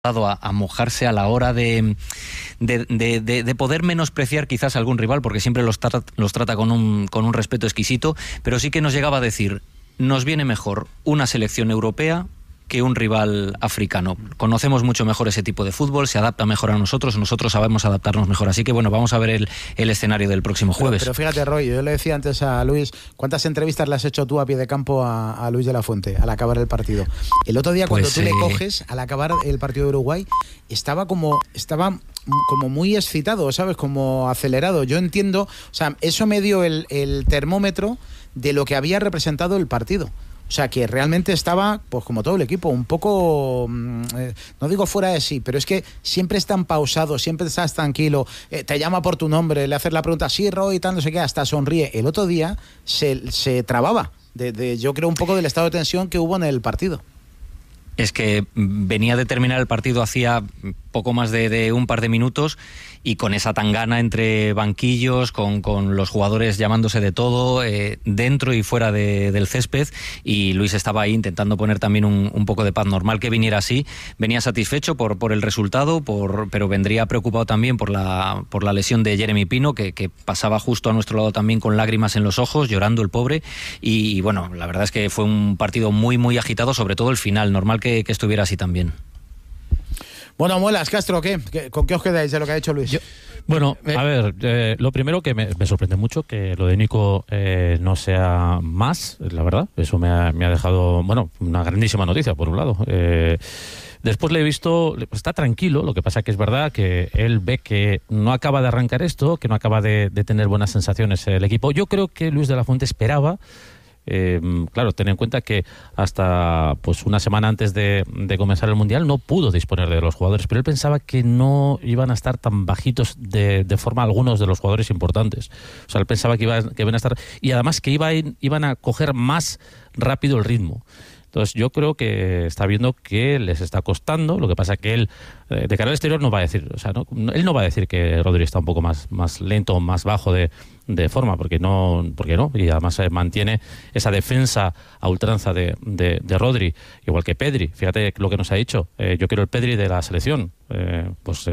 a mojarse a la hora de poder menospreciar quizás a algún rival, porque siempre los trata con un respeto exquisito, pero sí que nos llegaba a decir: nos viene mejor una selección europea que un rival africano. Conocemos mucho mejor ese tipo de fútbol, se adapta mejor a nosotros sabemos adaptarnos mejor. Así que bueno, vamos a ver el escenario del próximo jueves. Pero fíjate, Roy, yo le decía antes a Luis, ¿cuántas entrevistas le has hecho tú a pie de campo a Luis de la Fuente al acabar el partido? El otro día, cuando tú le coges, al acabar el partido de Uruguay, estaba como muy excitado, ¿sabes? Como acelerado. Yo entiendo, o sea, eso me dio el termómetro de lo que había representado el partido. O sea, que realmente estaba, pues como todo el equipo, un poco, no digo fuera de sí, pero es que siempre están pausados, siempre estás tranquilo, te llama por tu nombre, le haces la pregunta, sí, Roy, y tal, no sé qué, hasta sonríe. El otro día se trababa, yo creo, un poco del estado de tensión que hubo en el partido. Es que venía de terminar el partido hacía poco más de un par de minutos, y con esa tangana entre banquillos, con los jugadores llamándose de todo, dentro y fuera del césped, y Luis estaba ahí intentando poner también un poco de paz. Normal que viniera así, venía satisfecho por el resultado, pero vendría preocupado también por la lesión de Jeremy Pino, que pasaba justo a nuestro lado también con lágrimas en los ojos, llorando el pobre, y bueno, la verdad es que fue un partido muy muy agitado, sobre todo el final. Normal que estuviera así también. Bueno, Muelas, Castro, ¿con qué os quedáis de lo que ha hecho Luis? Bueno, a ver, lo primero que me sorprende mucho que lo de Nico no sea más, la verdad. Eso me ha dejado, bueno, una grandísima noticia, por un lado. Después le he visto, está tranquilo, lo que pasa que es verdad que él ve que no acaba de arrancar esto, que no acaba de tener buenas sensaciones el equipo. Yo creo que Luis de la Fuente esperaba, claro, ten en cuenta que hasta pues una semana antes de comenzar el Mundial no pudo disponer de los jugadores, pero él pensaba que no iban a estar tan bajitos de forma algunos de los jugadores importantes. O sea, él pensaba que iban a estar, y además que iban a coger más rápido el ritmo. Entonces yo creo que está viendo que les está costando. Lo que pasa que él, de cara al exterior, no va a decir, o sea, él no va a decir que Rodri está un poco más lento, más bajo de forma, porque no, y además mantiene esa defensa a ultranza de Rodri, igual que Pedri. Fíjate lo que nos ha dicho, yo quiero el Pedri de la selección, pues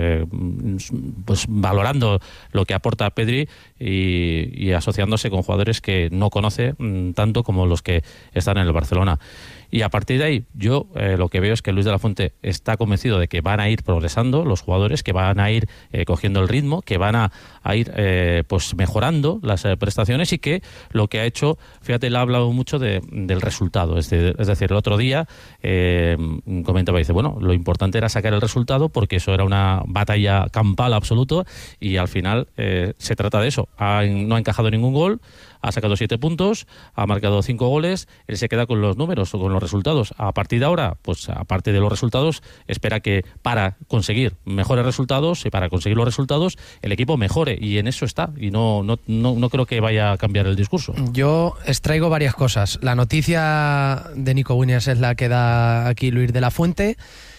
valorando lo que aporta Pedri y asociándose con jugadores que no conoce tanto como los que están en el Barcelona. Y a partir de ahí, yo lo que veo es que Luis de la Fuente está convencido de que van a ir progresando los jugadores, que van a ir cogiendo el ritmo, que van a ir pues mejorando las prestaciones, y que lo que ha hecho, fíjate, él ha hablado mucho del resultado. Es decir, el otro día comentaba, dice, bueno, lo importante era sacar el resultado porque eso era una batalla campal absoluta, y al final se trata de eso. No ha encajado ningún gol, ha sacado 7 puntos, ha marcado 5 goles, él se queda con los números o con los resultados. A partir de ahora, pues aparte de los resultados, espera que para conseguir mejores resultados y para conseguir los resultados el equipo mejore, y en eso está, y no creo que vaya a cambiar el discurso. Yo extraigo varias cosas. La noticia de Nico Williams es la que da aquí Luis de la Fuente.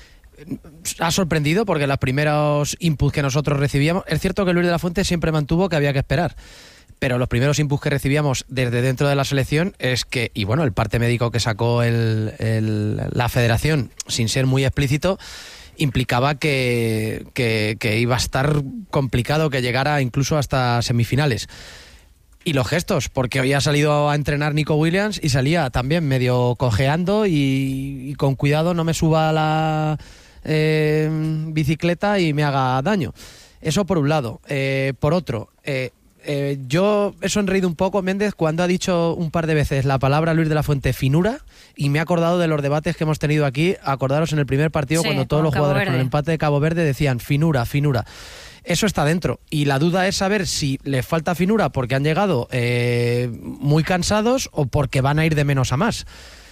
Ha sorprendido porque los primeros inputs que nosotros recibíamos, es cierto que Luis de la Fuente siempre mantuvo que había que esperar, pero los primeros inputs que recibíamos desde dentro de la selección es que, y bueno, el parte médico que sacó la federación, sin ser muy explícito, implicaba que iba a estar complicado que llegara incluso hasta semifinales. Y los gestos, porque hoy ha salido a entrenar Nico Williams y salía también medio cojeando y con cuidado, no me suba a la bicicleta y me haga daño. Eso por un lado. Por otro, yo he sonreído un poco, Méndez, cuando ha dicho un par de veces la palabra Luis de la Fuente, finura, y me he acordado de los debates que hemos tenido aquí. Acordaros en el primer partido, sí, cuando todos los jugadores con el empate de Cabo Verde decían finura. Eso está dentro, y la duda es saber si les falta finura porque han llegado muy cansados o porque van a ir de menos a más.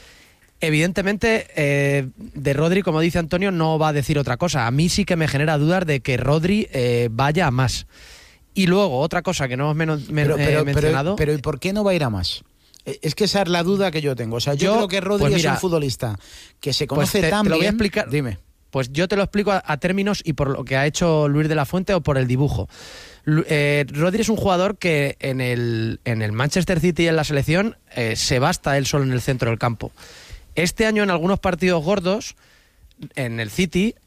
Evidentemente, de Rodri, como dice Antonio, no va a decir otra cosa. A mí sí que me genera dudas de que Rodri vaya a más. Y luego, otra cosa que no hemos mencionado... Pero ¿y por qué no va a ir a más? Es que esa es la duda que yo tengo. O sea, yo creo que Rodri es un futbolista que se conoce tan bien... Te lo voy a explicar. Dime. Pues yo te lo explico a términos y por lo que ha hecho Luis de la Fuente o por el dibujo. Rodri es un jugador que en el Manchester City y en la selección se basta él solo en el centro del campo. Este año, en algunos partidos gordos, en el City,